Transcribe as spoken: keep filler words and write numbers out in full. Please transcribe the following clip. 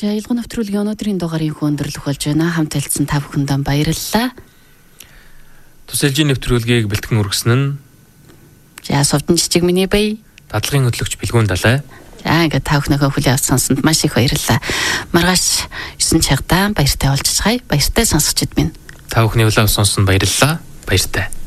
За ялгуу нэвтрүүлгийн өнөөдрийн дугаарыг өндөрлөх болж байна. Хамт хэлсэн та бүхэндээ баярлалаа. Төсөлжийн нэвтрүүлгийг бэлтгэн үргэсэн нь За совдон жижиг миний бай. Дадлагын хөтлөгч Бэлгүүн Далай. За ингээд та бүхнийхээ хүлээн авсан сонсонд маш их баярлалаа. Маргааш есөн цагтаа баяртай уулзцгаая. Баяртай сонсогчид минь. Та бүхний хүлээн авсан сонсонд баярлалаа. Баяртай.